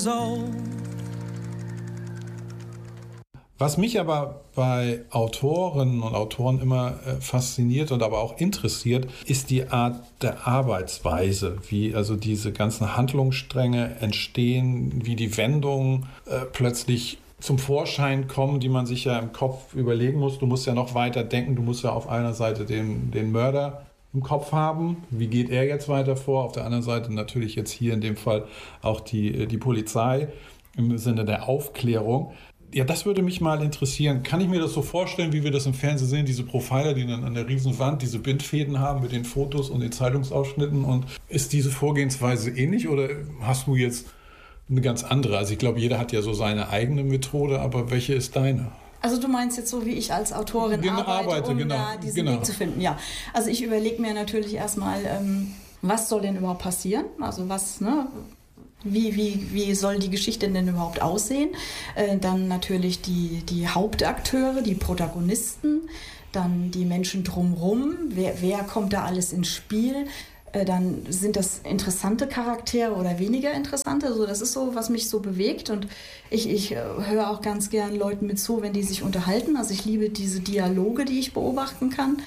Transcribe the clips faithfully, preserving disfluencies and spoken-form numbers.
years old. Was mich aber bei Autorinnen und Autoren immer äh, fasziniert und aber auch interessiert, ist die Art der Arbeitsweise, wie also diese ganzen Handlungsstränge entstehen, wie die Wendungen äh, plötzlich zum Vorschein kommen, die man sich ja im Kopf überlegen muss. Du musst ja noch weiter denken, du musst ja auf einer Seite den, den Mörder im Kopf haben. Wie geht er jetzt weiter vor? Auf der anderen Seite natürlich jetzt hier in dem Fall auch die, die Polizei im Sinne der Aufklärung. Ja, das würde mich mal interessieren. Kann ich mir das so vorstellen, wie wir das im Fernsehen sehen, diese Profiler, die dann an der Riesenwand diese Bindfäden haben mit den Fotos und den Zeitungsausschnitten? Und ist diese Vorgehensweise ähnlich oder hast du jetzt eine ganz andere? Also ich glaube, jeder hat ja so seine eigene Methode, aber welche ist deine? Also du meinst jetzt so, wie ich als Autorin genau, arbeite, arbeite, um genau, da diesen genau. Weg zu finden? Ja, also ich überlege mir natürlich erstmal, ähm, was soll denn überhaupt passieren? Also was, ne? Wie, wie, wie soll die Geschichte denn überhaupt aussehen? Äh, dann natürlich die, die Hauptakteure, die Protagonisten, dann die Menschen drumherum. Wer, wer kommt da alles ins Spiel? Äh, dann sind das interessante Charaktere oder weniger interessante. Also das ist so, was mich so bewegt. Und ich, ich äh, höre auch ganz gern Leuten mit zu, wenn die sich unterhalten. Also ich liebe diese Dialoge, die ich beobachten kann.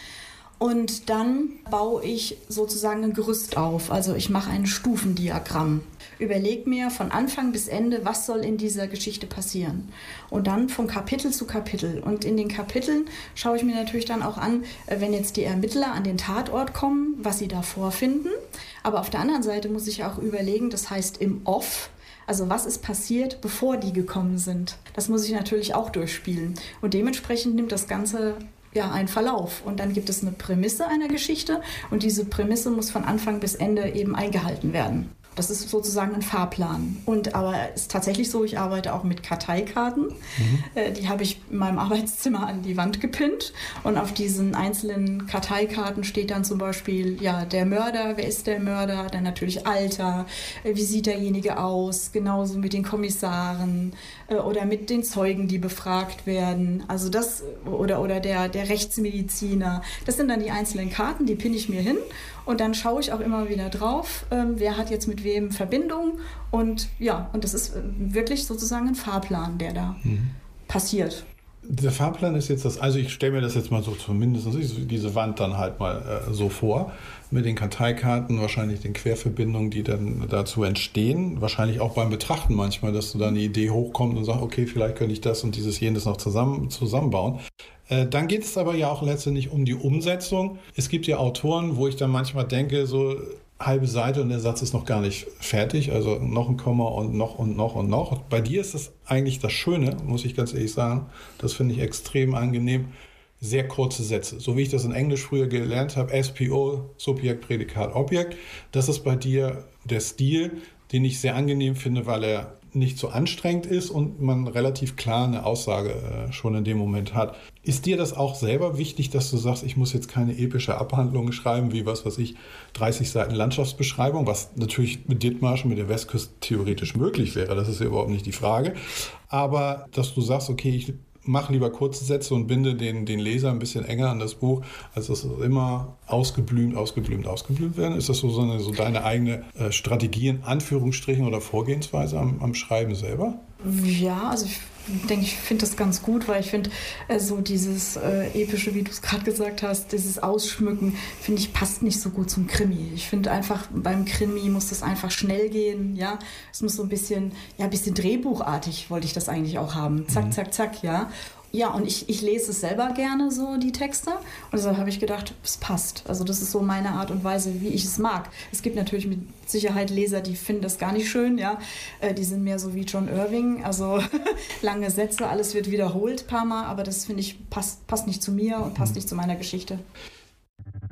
Und dann baue ich sozusagen ein Gerüst auf. Also ich mache ein Stufendiagramm. Überlege mir von Anfang bis Ende, was soll in dieser Geschichte passieren. Und dann von Kapitel zu Kapitel. Und in den Kapiteln schaue ich mir natürlich dann auch an, wenn jetzt die Ermittler an den Tatort kommen, was sie da vorfinden. Aber auf der anderen Seite muss ich auch überlegen, das heißt im Off, also was ist passiert, bevor die gekommen sind. Das muss ich natürlich auch durchspielen. Und dementsprechend nimmt das Ganze ja einen Verlauf. Und dann gibt es eine Prämisse einer Geschichte und diese Prämisse muss von Anfang bis Ende eben eingehalten werden. Das ist sozusagen ein Fahrplan. Und aber es ist tatsächlich so, ich arbeite auch mit Karteikarten. Mhm. Äh, die habe ich in meinem Arbeitszimmer an die Wand gepinnt. Und auf diesen einzelnen Karteikarten steht dann zum Beispiel, ja, der Mörder, wer ist der Mörder? Dann natürlich Alter, äh, wie sieht derjenige aus? Genauso mit den Kommissaren äh, oder mit den Zeugen, die befragt werden. Also das, oder, oder der, der Rechtsmediziner. Das sind dann die einzelnen Karten, die pinne ich mir hin. Und dann schaue ich auch immer wieder drauf, ähm, wer hat jetzt mit wem Verbindung. Und ja, und das ist wirklich sozusagen ein Fahrplan, der da mhm. passiert. Der Fahrplan ist jetzt das, also ich stelle mir das jetzt mal so zumindest diese Wand dann halt mal äh, so vor, mit den Karteikarten, wahrscheinlich den Querverbindungen, die dann dazu entstehen. Wahrscheinlich auch beim Betrachten manchmal, dass du da eine Idee hochkommt und sagst, okay, vielleicht könnte ich das und dieses jenes noch zusammen, zusammenbauen. Äh, dann geht es aber ja auch letztendlich um die Umsetzung. Es gibt ja Autoren, wo ich dann manchmal denke, so halbe Seite und der Satz ist noch gar nicht fertig, also noch ein Komma und noch und noch und noch. Bei dir ist das eigentlich das Schöne, muss ich ganz ehrlich sagen. Das finde ich extrem angenehm. Sehr kurze Sätze. So wie ich das in Englisch früher gelernt habe, S P O, Subjekt, Prädikat, Objekt. Das ist bei dir der Stil, den ich sehr angenehm finde, weil er nicht so anstrengend ist und man relativ klar eine Aussage äh, schon in dem Moment hat. Ist dir das auch selber wichtig, dass du sagst, ich muss jetzt keine epische Abhandlung schreiben, wie was weiß ich, dreißig Seiten Landschaftsbeschreibung, was natürlich mit Dithmarschen, mit der Westküste theoretisch möglich wäre, das ist ja überhaupt nicht die Frage. Aber dass du sagst, okay, ich mach lieber kurze Sätze und binde den, den Leser ein bisschen enger an das Buch, als dass es immer ausgeblümt, ausgeblümt, ausgeblümt werden. Ist das so, so, eine, so deine eigene äh, Strategie in Anführungsstrichen oder Vorgehensweise am, am Schreiben selber? Ja, also ich denke, ich finde das ganz gut, weil ich finde, äh, so dieses äh, epische, wie du es gerade gesagt hast, dieses Ausschmücken, finde ich, passt nicht so gut zum Krimi. Ich finde einfach, beim Krimi muss das einfach schnell gehen, ja. Es muss so ein bisschen, ja, ein bisschen drehbuchartig wollte ich das eigentlich auch haben. Zack, mhm. zack, zack, ja. Ja, und ich, ich lese es selber gerne, so die Texte. Und deshalb habe ich gedacht, es passt. Also das ist so meine Art und Weise, wie ich es mag. Es gibt natürlich mit Sicherheit Leser, die finden das gar nicht schön, ja. Äh, die sind mehr so wie John Irving, also lange Sätze, alles wird wiederholt ein paar Mal, aber das finde ich, passt, passt nicht zu mir und passt nicht zu meiner Geschichte.